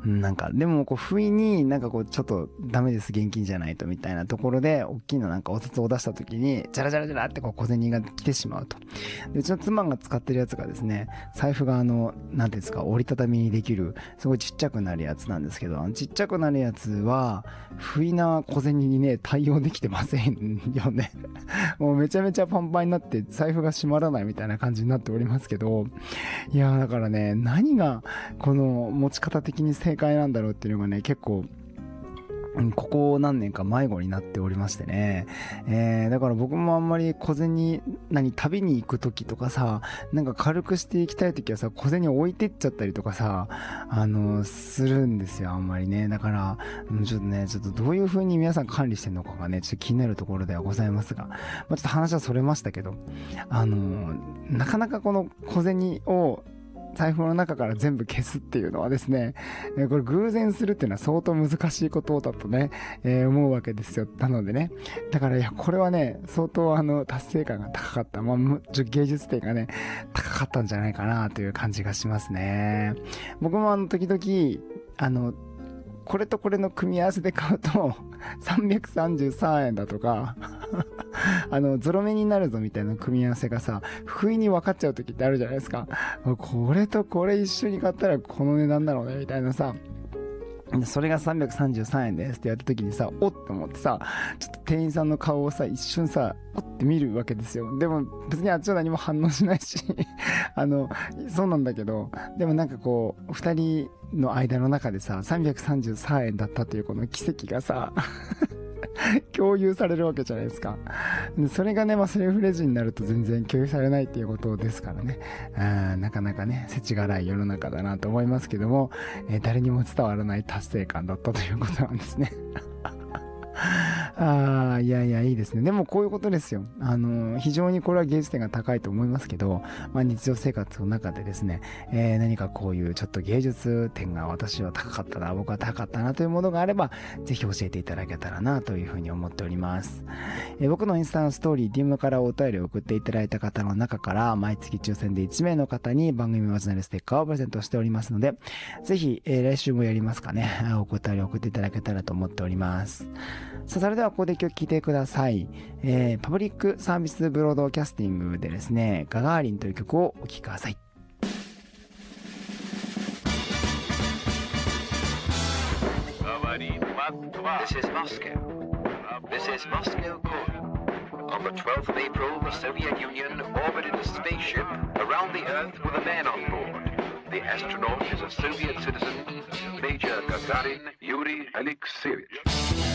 なんか、でもこう、不意になんかこう、ちょっとダメです、現金じゃないとみたいなところで、大きななんかお札を出した時に、ジャラジャラジャラってこう、小銭が来てしまうと。で、うちの妻が使ってるやつがですね、財布がなんていうんですか、折りたたみにできる、すごいちっちゃくなるやつなんですけど、ちっちゃくなるやつは、不意な小銭にね、対応できてませんよね。もうめちゃめちゃパンパンになって、財布が閉まらないみたいな感じになっておりますけど、いやーだからね、何がこの持ち方的に正解なんだろうっていうのがね、結構、ここ何年か迷子になっておりましてね。だから僕もあんまり小銭、旅に行く時とかさ、なんか軽くしていきたい時はさ、小銭置いてっちゃったりとかさ、するんですよ、あんまりね。だから、ちょっとどういう風に皆さん管理してるのかがね、ちょっと気になるところではございますが、ちょっと話はそれましたけど、なかなかこの小銭を、財布の中から全部消すっていうのはですね、これ偶然するっていうのは相当難しいことだとね、思うわけですよ。なのでね。だからいや、これはね、相当達成感が高かった。芸術点がね、高かったんじゃないかなという感じがしますね。僕も時々、これとこれの組み合わせで買うと、333円だとか、ゾロ目になるぞみたいな組み合わせがさ、不意に分かっちゃう時ってあるじゃないですか。これとこれ一緒に買ったらこの値段だろうね、みたいなさ。それが333円ですって言われた時にさ、おっと思ってさ、ちょっと店員さんの顔をさ、一瞬さ、おって見るわけですよ。でも別にあっちは何も反応しないし、そうなんだけど、でもなんかこう、二人の間の中でさ、333円だったというこの奇跡がさ、共有されるわけじゃないですか。でそれがね、セルフレジになると全然共有されないっていうことですからね。なかなかね、世知辛い世の中だなと思いますけども、誰にも伝わらない達成感だったということなんですね。いや、いいですね。でもこういうことですよ。非常にこれは芸術点が高いと思いますけど、日常生活の中でですね、何かこういうちょっと芸術点が私は高かったな、僕は高かったなというものがあれば、ぜひ教えていただけたらなというふうに思っております。僕のインスタのストーリー、DM からお便りを送っていただいた方の中から、毎月抽選で1名の方に番組オリジナルステッカーをプレゼントしておりますので、ぜひ、来週もやりますかね、お便りを送っていただけたらと思っております。さあ、それではここで今日聞いてください。パブリックサービスブロードキャスティングでですね、ガガーリンという曲をお聴きください。 This is Moscow. This is Moscow calling. On the 12th of April, the Soviet Union orbited a spaceship around the Earth with a man on board. The astronaut is a Soviet citizen, Major Gagarin Yuri Alexeyevich.